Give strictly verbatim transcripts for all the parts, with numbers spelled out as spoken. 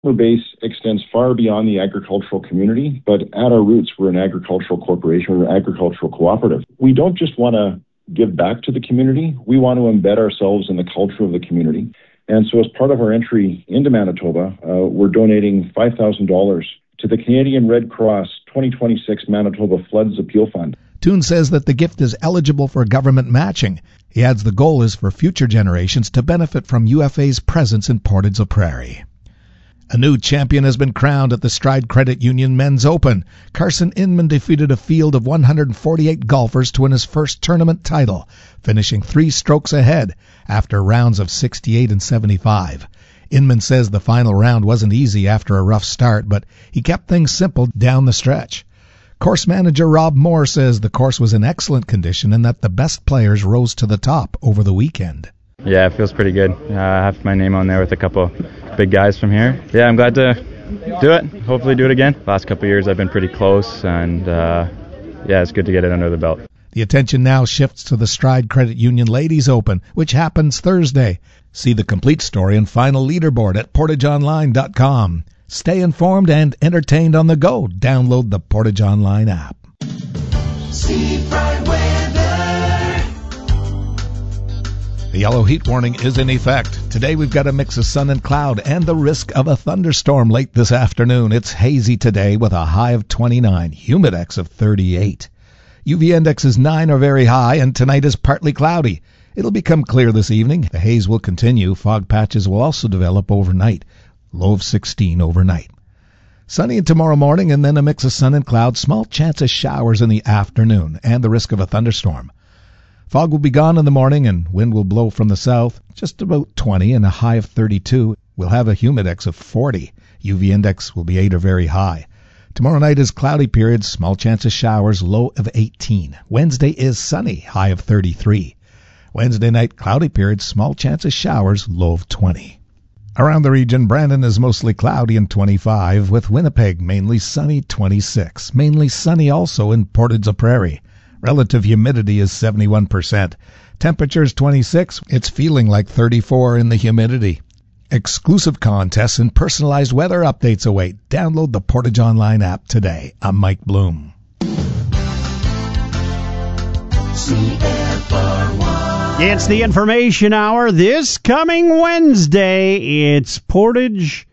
Our base extends far beyond the agricultural community, but at our roots, we're an agricultural corporation, we're an agricultural cooperative. We don't just want to give back to the community, we want to embed ourselves in the culture of the community. And so as part of our entry into Manitoba, uh, we're donating five thousand dollars to the Canadian Red Cross twenty twenty-six Manitoba Floods Appeal Fund. Toon says that the gift is eligible for government matching. He adds the goal is for future generations to benefit from U F A's presence in Portage-la-Prairie. A new champion has been crowned at the Stride Credit Union Men's Open. Carson Inman defeated a field of one hundred forty-eight golfers to win his first tournament title, finishing three strokes ahead after rounds of sixty-eight and seventy-five. Inman says the final round wasn't easy after a rough start, but he kept things simple down the stretch. Course manager Rob Moore says the course was in excellent condition and that the best players rose to the top over the weekend. Yeah, it feels pretty good. Uh, I have my name on there with a couple big guys from here. Yeah, I'm glad to do it. Hopefully do it again. Last couple of years I've been pretty close, and uh, yeah, it's good to get it under the belt. The attention now shifts to the Stride Credit Union Ladies Open, which happens Thursday. See the complete story and final leaderboard at portage online dot com. Stay informed and entertained on the go. Download the Portage Online app. See bright weather. The yellow heat warning is in effect. Today we've got a mix of sun and cloud and the risk of a thunderstorm late this afternoon. It's hazy today with a high of twenty-nine, humidex of thirty-eight. U V index is nine or very high, and tonight is partly cloudy. It'll become clear this evening. The haze will continue. Fog patches will also develop overnight. Low of sixteen overnight. Sunny tomorrow morning, and then a mix of sun and cloud. Small chance of showers in the afternoon, and the risk of a thunderstorm. Fog will be gone in the morning, and wind will blow from the south, just about twenty, and a high of thirty-two. We'll have a humidex of forty. U V index will be eight or very high. Tomorrow night is cloudy periods, small chance of showers, low of eighteen. Wednesday is sunny, high of thirty-three. Wednesday night, cloudy periods, small chance of showers, low of twenty. Around the region, Brandon is mostly cloudy and twenty-five, with Winnipeg mainly sunny, twenty-six. Mainly sunny also in Portage-la-Prairie. Relative humidity is seventy-one percent. Temperature is twenty-six. It's feeling like thirty-four in the humidity. Exclusive contests and personalized weather updates await. Download the Portage Online app today. I'm Mike Bloom. C F R one. It's the information hour this coming Wednesday. It's Portage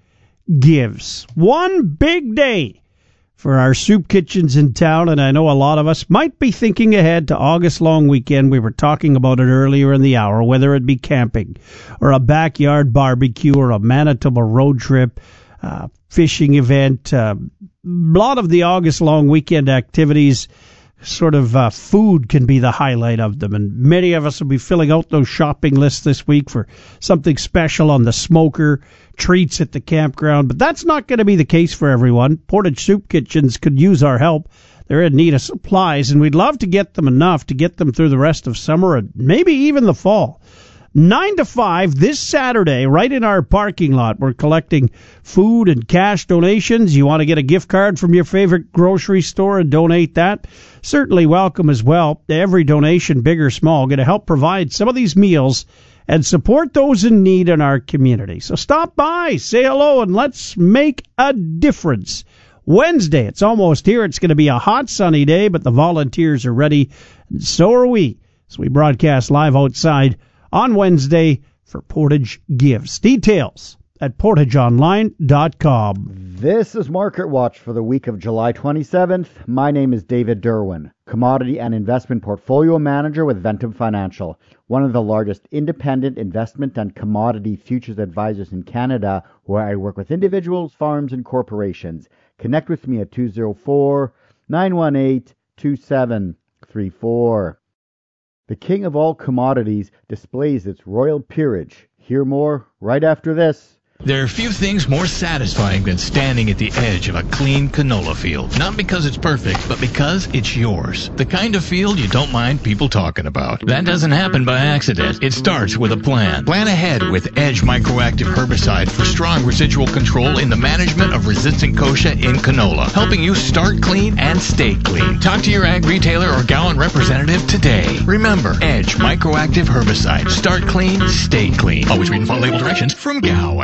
Gives. One big day for our soup kitchens in town, and I know a lot of us might be thinking ahead to August long weekend. We were talking about it earlier in the hour, whether it be camping or a backyard barbecue or a Manitoba road trip, uh, fishing event. Uh, a lot of the August long weekend activities, sort of uh, food can be the highlight of them, and many of us will be filling out those shopping lists this week for something special on the smoker, treats at the campground. But that's not going to be the case for everyone. Portage Soup Kitchens could use our help. They're in need of supplies, and we'd love to get them enough to get them through the rest of summer and maybe even the fall. nine to five this Saturday, right in our parking lot. We're collecting food and cash donations. You want to get a gift card from your favorite grocery store and donate that? Certainly welcome as well. Every donation, big or small, going to help provide some of these meals and support those in need in our community. So stop by, say hello, and let's make a difference. Wednesday, it's almost here. It's going to be a hot, sunny day, but the volunteers are ready, and so are we. So we broadcast live outside on Wednesday for Portage Gives. Details at portage online dot com. This is Market Watch for the week of July twenty-seventh. My name is David Derwin, Commodity and Investment Portfolio Manager with Ventum Financial, one of the largest independent investment and commodity futures advisors in Canada, where I work with individuals, farms, and corporations. Connect with me at two oh four, nine one eight, two seven three four. The king of all commodities displays its royal peerage. Hear more right after this. There are few things more satisfying than standing at the edge of a clean canola field. Not because it's perfect, but because it's yours. The kind of field you don't mind people talking about. That doesn't happen by accident. It starts with a plan. Plan ahead with Edge Microactive Herbicide for strong residual control in the management of resistant kochia in canola, helping you start clean and stay clean. Talk to your ag retailer or Gowan representative today. Remember, Edge Microactive Herbicide. Start clean, stay clean. Always read and follow label directions from Gowan.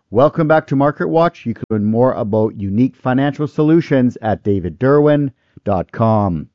Welcome back to Market Watch. You can learn more about unique financial solutions at david derwin dot com.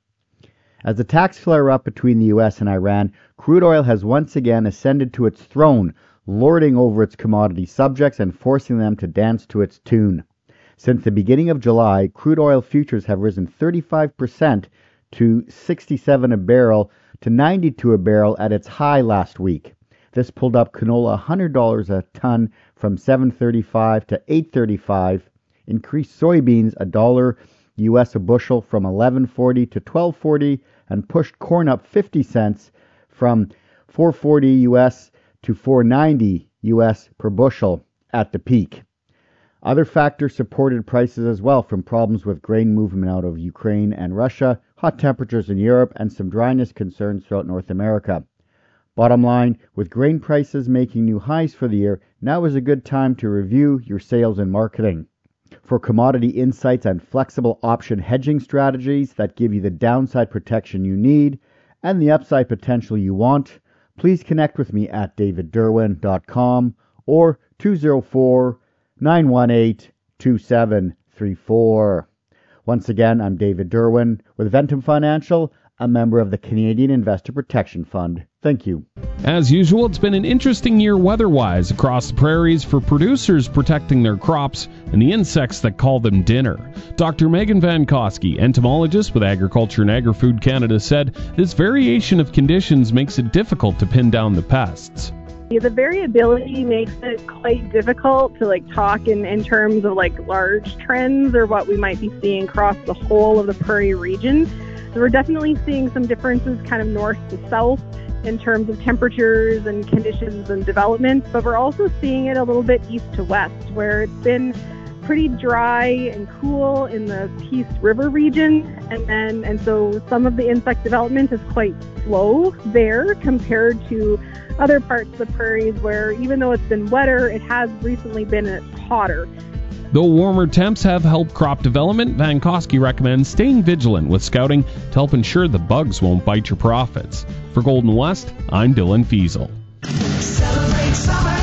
As the attacks flare up between the U S and Iran, crude oil has once again ascended to its throne, lording over its commodity subjects and forcing them to dance to its tune. Since the beginning of July, crude oil futures have risen thirty-five percent to sixty-seven a barrel to ninety-two a barrel at its high last week. This pulled up canola one hundred dollars a ton from seven thirty-five to eight thirty-five, increased soybeans a dollar U S a bushel from eleven forty to twelve forty, and pushed corn up fifty cents from four forty U S to four ninety U S per bushel at the peak. Other factors supported prices as well, from problems with grain movement out of Ukraine and Russia, hot temperatures in Europe, and some dryness concerns throughout North America. Bottom line, with grain prices making new highs for the year, now is a good time to review your sales and marketing. For commodity insights and flexible option hedging strategies that give you the downside protection you need and the upside potential you want, please connect with me at david derwin dot com or two oh four, nine one eight, two seven three four. Once again, I'm David Derwin with Ventum Financial, a member of the Canadian Investor Protection Fund. Thank you. As usual, it's been an interesting year weather-wise across the prairies for producers protecting their crops and the insects that call them dinner. Doctor Megan Van Koski, entomologist with Agriculture and Agri-Food Canada, said this variation of conditions makes it difficult to pin down the pests. Yeah, the variability makes it quite difficult to like talk in, in terms of like large trends or what we might be seeing across the whole of the prairie region. So we're definitely seeing some differences kind of north to south in terms of temperatures and conditions and development, but we're also seeing it a little bit east to west, where it's been pretty dry and cool in the Peace River region, and then and so some of the insect development is quite slow there compared to other parts of the prairies where even though it's been wetter, it has recently been hotter. Though warmer temps have helped crop development, Van Koski recommends staying vigilant with scouting to help ensure the bugs won't bite your profits. For Golden West, I'm Dylan Fiesel. Celebrate summer.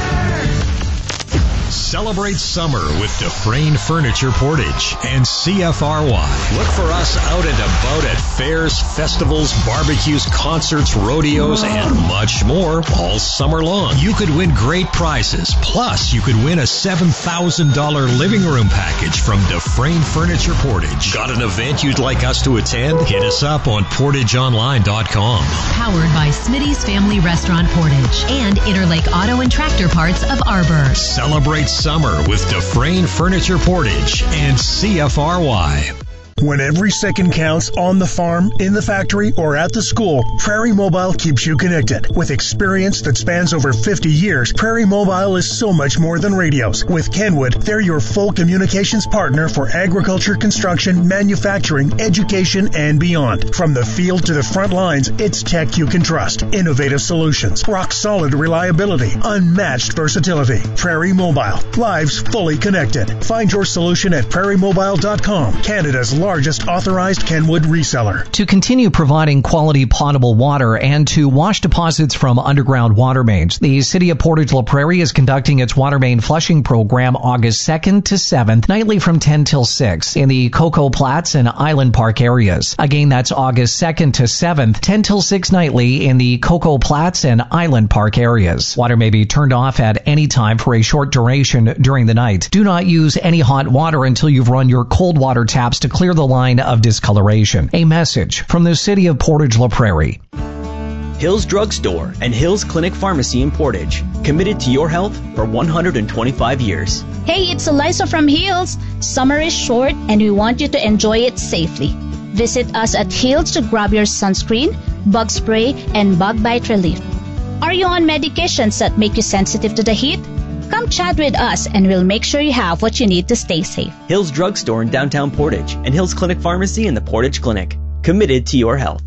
Celebrate summer with Dufresne Furniture Portage and C F R Y. Look for us out and about at fairs, festivals, barbecues, concerts, rodeos, and much more all summer long. You could win great prizes. Plus, you could win a seven thousand dollars living room package from Dufresne Furniture Portage. Got an event you'd like us to attend? Hit us up on portage online dot com. Powered by Smitty's Family Restaurant Portage and Interlake Auto and Tractor Parts of Arbor. Celebrate summer with Dufresne Furniture Portage and C F R Y. When every second counts on the farm, in the factory, or at the school, Prairie Mobile keeps you connected. With experience that spans over fifty years, Prairie Mobile is so much more than radios. With Kenwood, they're your full communications partner for agriculture, construction, manufacturing, education, and beyond. From the field to the front lines, it's tech you can trust. Innovative solutions, rock-solid reliability, unmatched versatility. Prairie Mobile, lives fully connected. Find your solution at prairie mobile dot com, Canada's largest authorized Kenwood reseller. To continue providing quality potable water and to wash deposits from underground water mains, the City of Portage La Prairie is conducting its water main flushing program August second to seventh, nightly from ten till six in the Cocoa Platts and Island Park areas. Again, that's August second to seventh, ten till six nightly in the Cocoa Platts and Island Park areas. Water may be turned off at any time for a short duration during the night. Do not use any hot water until you've run your cold water taps to clear the line of discoloration. A message from the City of Portage La Prairie. Hills Drug Store and Hills Clinic Pharmacy in Portage, committed to your health for one hundred twenty-five years. Hey, it's Eliza from Hills. Summer is short and we want you to enjoy it safely. Visit us at Hills to grab your sunscreen, bug spray, and bug bite relief. Are you on medications that make you sensitive to the heat? Come chat with us and we'll make sure you have what you need to stay safe. Hills Drug Store in downtown Portage and Hills Clinic Pharmacy in the Portage Clinic, committed to your health.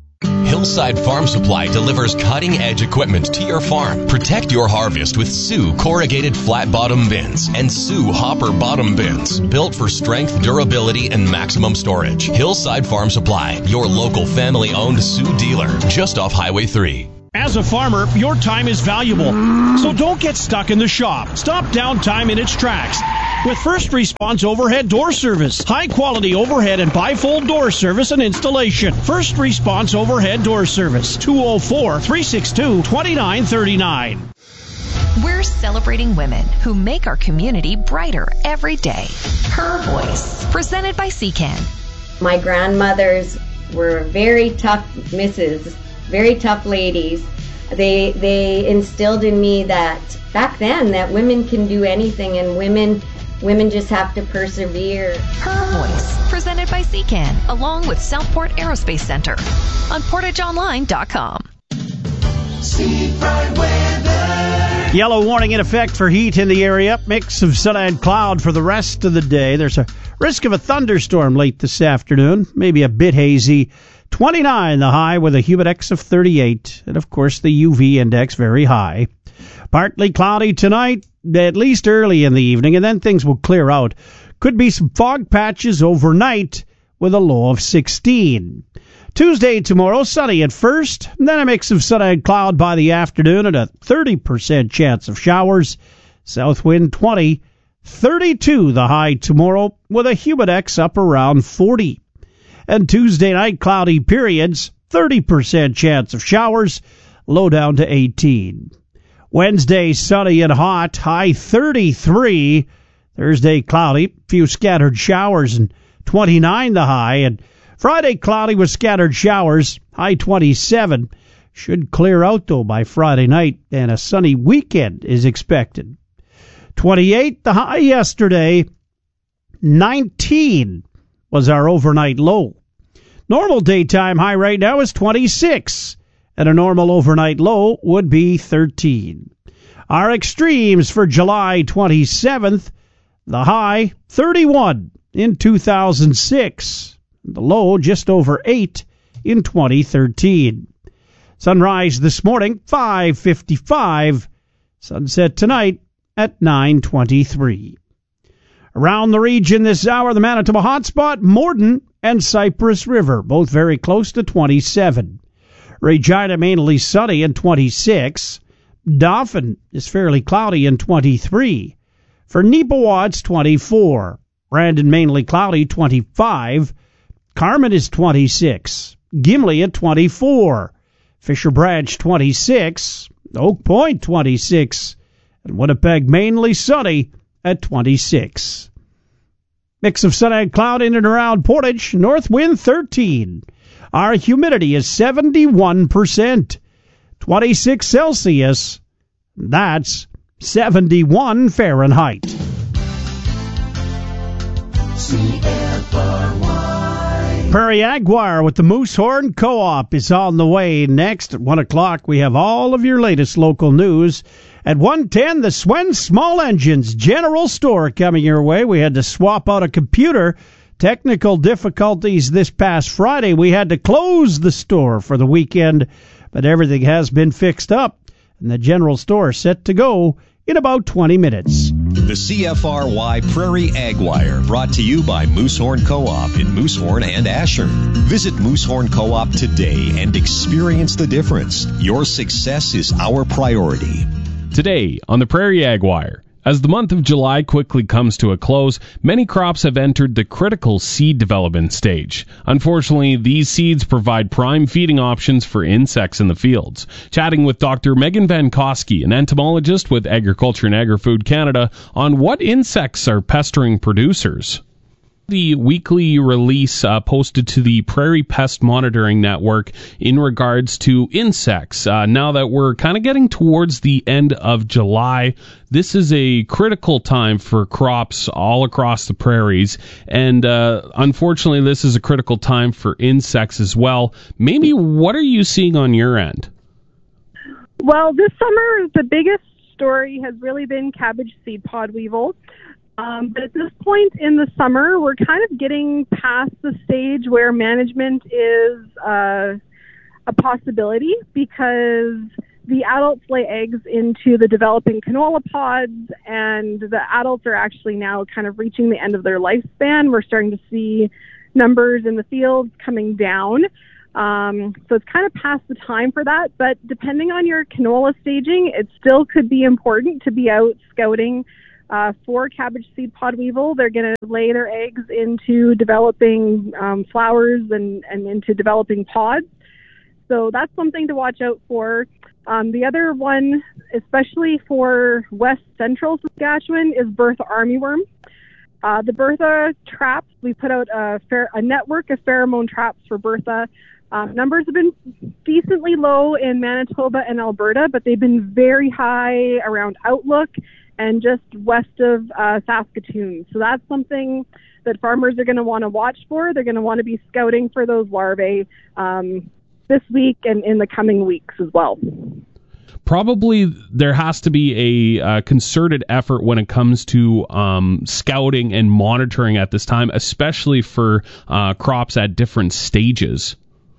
Hillside Farm Supply delivers cutting-edge equipment to your farm. Protect your harvest with Sioux corrugated flat-bottom bins and Sioux hopper bottom bins, built for strength, durability, and maximum storage. Hillside Farm Supply, your local family-owned Sioux dealer, just off Highway three. As a farmer, your time is valuable, so don't get stuck in the shop. Stop downtime in its tracks with First Response Overhead Door Service. High-quality overhead and bifold door service and installation. First Response Overhead Door Service, two oh four, three six two, two nine three nine. We're celebrating women who make our community brighter every day. Her Voice, presented by C CAN. My grandmothers were very tough misses, very tough ladies. They they instilled in me that back then that women can do anything, and women women just have to persevere. Her Voice, presented by C CAN, along with Southport Aerospace Center on portage online dot com. Seafront weather. Yellow warning in effect for heat in the area. Mix of sun and cloud for the rest of the day. There's a risk of a thunderstorm late this afternoon, maybe a bit hazy. twenty-nine the high with a humidex of thirty-eight. And, of course, the U V index very high. Partly cloudy tonight, at least early in the evening, and then things will clear out. Could be some fog patches overnight with a low of sixteen. Tuesday tomorrow, sunny at first, then a mix of sun and cloud by the afternoon and a thirty percent chance of showers. South wind twenty. thirty-two the high tomorrow with a humidex up around forty. And Tuesday night, cloudy periods, thirty percent chance of showers, low down to eighteen. Wednesday, sunny and hot, high thirty-three. Thursday, cloudy, few scattered showers, and twenty-nine the high. And Friday, cloudy with scattered showers, high twenty-seven. Should clear out, though, by Friday night, and a sunny weekend is expected. twenty-eight the high yesterday. nineteen was our overnight low. Normal daytime high right now is twenty-six, and a normal overnight low would be thirteen. Our extremes for July twenty-seventh, the high thirty-one in two thousand six. The low just over eight in twenty thirteen. Sunrise this morning, five fifty-five. Sunset tonight at nine twenty-three. Around the region this hour, the Manitoba hotspot, Morden and Cypress River, both very close to twenty-seven. Regina mainly sunny in twenty-six. Dauphin is fairly cloudy in twenty-three. For Neepawa, it's twenty-four. Brandon mainly cloudy, twenty-five. Carmen is twenty-six. Gimli at twenty-four. Fisher Branch, twenty-six. Oak Point, twenty-six. And Winnipeg mainly sunny at twenty-six. Mix of sun and cloud in and around Portage. North wind, thirteen. Our humidity is seventy-one percent. twenty-six Celsius. That's seventy-one Fahrenheit. C F R Y. Prairie Aguirre with the Moosehorn Co-op is on the way. Next at one o'clock, we have all of your latest local news. At one ten, the Swen Small Engines General Store coming your way. We had to swap out a computer. Technical difficulties this past Friday. We had to close the store for the weekend, but everything has been fixed up, and the general store set to go in about twenty minutes. The C F R Y Prairie Ag Wire, brought to you by Moosehorn Co-op in Moosehorn and Asher. Visit Moosehorn Co-op today and experience the difference. Your success is our priority. Today on the Prairie Ag Wire. As the month of July quickly comes to a close, many crops have entered the critical seed development stage. Unfortunately, these seeds provide prime feeding options for insects in the fields. Chatting with Doctor Megan Van Koski, an entomologist with Agriculture and Agri-Food Canada, on what insects are pestering producers. The weekly release uh, posted to the Prairie Pest Monitoring Network in regards to insects. Uh, now that we're kind of getting towards the end of July, this is a critical time for crops all across the prairies, and uh, unfortunately this is a critical time for insects as well. Maybe what are you seeing on your end? Well, this summer the biggest story has really been cabbage seed pod weevil. Um, but at this point in the summer, we're kind of getting past the stage where management is uh, a possibility, because the adults lay eggs into the developing canola pods, and the adults are actually now kind of reaching the end of their lifespan. We're starting to see numbers in the fields coming down. Um, so it's kind of past the time for that, but depending on your canola staging, it still could be important to be out scouting uh, for cabbage seed pod weevil. They're going to lay their eggs into developing um, flowers and, and into developing pods. So that's something to watch out for. Um, the other one, especially for west central Saskatchewan, is Bertha armyworm. Uh, the Bertha traps, we put out a, fair, a network of pheromone traps for Bertha. Um, numbers have been decently low in Manitoba and Alberta, but they've been very high around Outlook and just west of uh, Saskatoon. So that's something that farmers are going to want to watch for. They're going to want to be scouting for those larvae um, this week and in the coming weeks as well. Probably there has to be a uh, concerted effort when it comes to um, scouting and monitoring at this time, especially for uh, crops at different stages.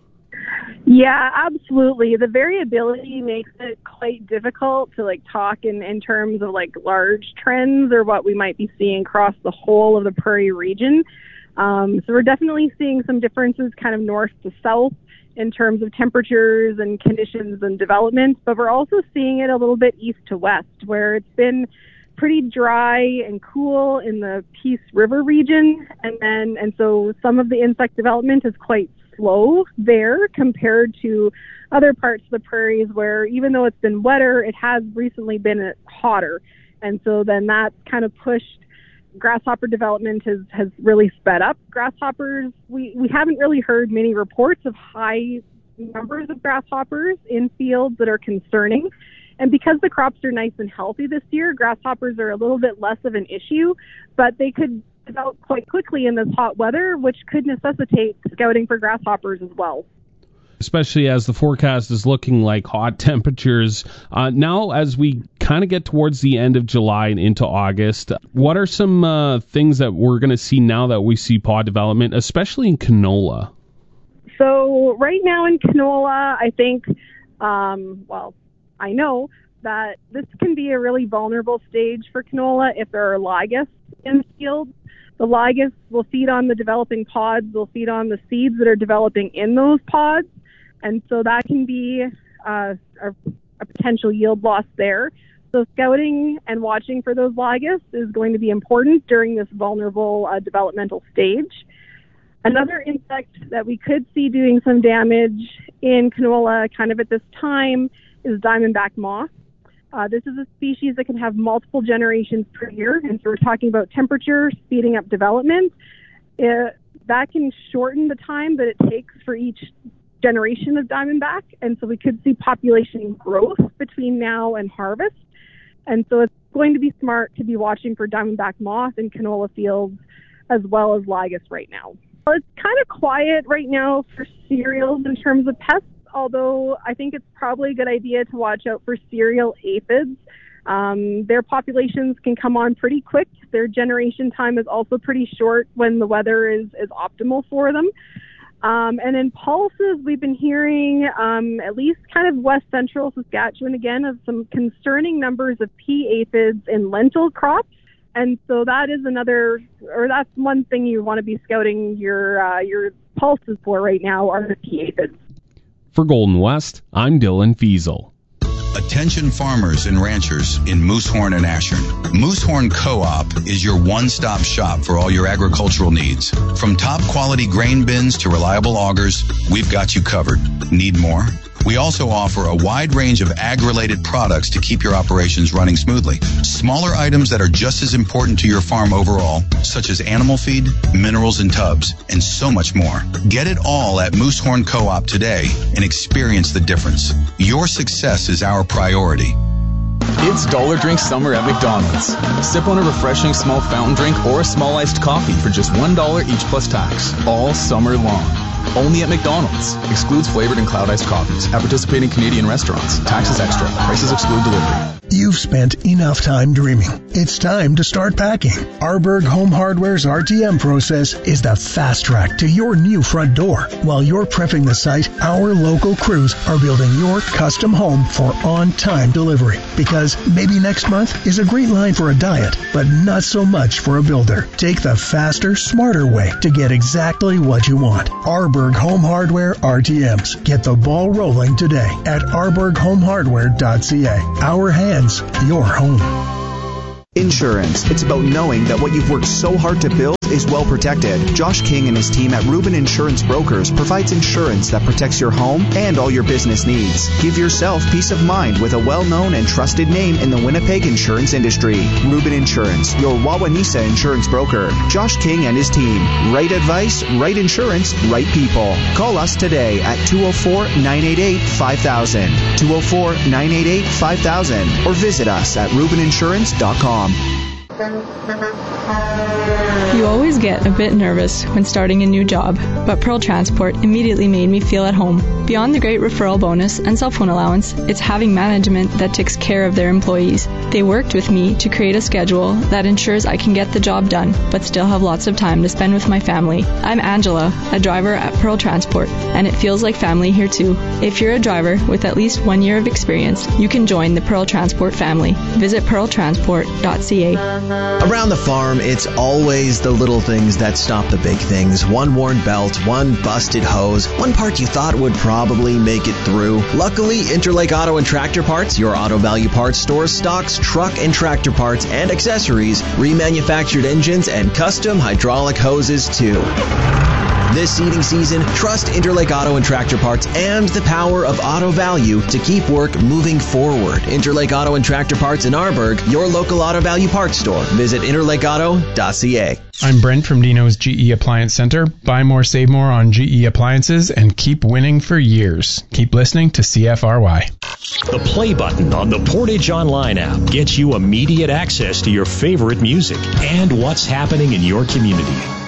Yeah, absolutely. The variability makes it quite difficult to like talk in, in terms of like large trends or what we might be seeing across the whole of the prairie region. Um, so we're definitely seeing some differences kind of north to south in terms of temperatures and conditions and development, but we're also seeing it a little bit east to west, where it's been pretty dry and cool in the Peace River region, and then and so some of the insect development is quite slow there compared to other parts of the prairies where even though it's been wetter, it has recently been hotter, and so then that's kind of pushed grasshopper development has, has really sped up. Grasshoppers, we, we haven't really heard many reports of high numbers of grasshoppers in fields that are concerning. And because the crops are nice and healthy this year, grasshoppers are a little bit less of an issue, but they could develop quite quickly in this hot weather, which could necessitate scouting for grasshoppers as well. Especially as the forecast is looking like hot temperatures. Uh, now, as we kind of get towards the end of July and into August, what are some uh, things that we're going to see now that we see pod development, especially in canola? So right now in canola, I think, um, well, I know that this can be a really vulnerable stage for canola if there are ligas in the field. The ligas will feed on the developing pods, they'll feed on the seeds that are developing in those pods. And so that can be uh, a, a potential yield loss there. So scouting and watching for those ligas is going to be important during this vulnerable uh, developmental stage. Another insect that we could see doing some damage in canola kind of at this time is diamondback moth. Uh, this is a species that can have multiple generations per year. And so we're talking about temperature, speeding up development. It, that can shorten the time that it takes for each generation of diamondback, and so we could see population growth between now and harvest. And so it's going to be smart to be watching for diamondback moth in canola fields as well as ligas right now. Well, it's kind of quiet right now for cereals in terms of pests, although I think it's probably a good idea to watch out for cereal aphids. Um, their populations can come on pretty quick. Their generation time is also pretty short when the weather is, is optimal for them. Um, and in pulses, we've been hearing, um, at least kind of west central Saskatchewan again, of some concerning numbers of pea aphids in lentil crops. And so that is another, or that's one thing you want to be scouting your uh, your pulses for right now are the pea aphids. For Golden West, I'm Dylan Fiesel. Attention farmers and ranchers in Moosehorn and Ashern. Moosehorn Co-op is your one-stop shop for all your agricultural needs. From top quality grain bins to reliable augers, we've got you covered. Need more? We also offer a wide range of ag-related products to keep your operations running smoothly. Smaller items that are just as important to your farm overall, such as animal feed, minerals in tubs, and so much more. Get it all at Moosehorn Co-op today and experience the difference. Your success is our priority. It's Dollar Drink Summer at McDonald's. Sip on a refreshing small fountain drink or a small iced coffee for just one dollar each plus tax, all summer long. Only at McDonald's. Excludes flavored and cloud iced coffees. At participating Canadian restaurants. Taxes extra. Prices exclude delivery. You've spent enough time dreaming. It's time to start packing. Arberg Home Hardware's R T M process is the fast track to your new front door. While you're prepping the site, our local crews are building your custom home for on-time delivery. Because maybe next month is a great line for a diet, but not so much for a builder. Take the faster, smarter way to get exactly what you want. Arberg Arborg Home Hardware R T Ms. Get the ball rolling today at arborg home hardware dot c a. Our hands, your home. Insurance. It's about knowing that what you've worked so hard to build is well protected. Josh King and his team at Rubin Insurance Brokers provides insurance that protects your home and all your business needs. Give yourself peace of mind with a well-known and trusted name in the Winnipeg insurance industry. Rubin Insurance, your Wawanesa insurance broker. Josh King and his team. Right advice, right insurance, right people. Call us today at two oh four, nine eight eight, five thousand, two oh four, nine eight eight, five thousand, or visit us at rubin insurance dot com. You always get a bit nervous when starting a new job, but Pearl Transport immediately made me feel at home. Beyond the great referral bonus and cell phone allowance, it's having management that takes care of their employees. They worked with me to create a schedule that ensures I can get the job done, but still have lots of time to spend with my family. I'm Angela, a driver at Pearl Transport, and it feels like family here too. If you're a driver with at least one year of experience, you can join the Pearl Transport family. Visit pearl transport dot c a. Around the farm, it's always the little things that stop the big things. One worn belt, one busted hose, one part you thought would probably make it through. Luckily, Interlake Auto and Tractor Parts, your Auto Value Parts store, stocks truck and tractor parts and accessories, remanufactured engines, and custom hydraulic hoses too. This seeding season, trust Interlake Auto and Tractor Parts and the power of Auto Value to keep work moving forward. Interlake Auto and Tractor Parts in Arborg, your local Auto Value Parts store. Visit interlake auto dot c a. I'm Brent from Dino's G E Appliance Center. Buy more, save more on G E appliances and keep winning for years. Keep listening to C F R Y. The play button on the Portage Online app gets you immediate access to your favorite music and what's happening in your community.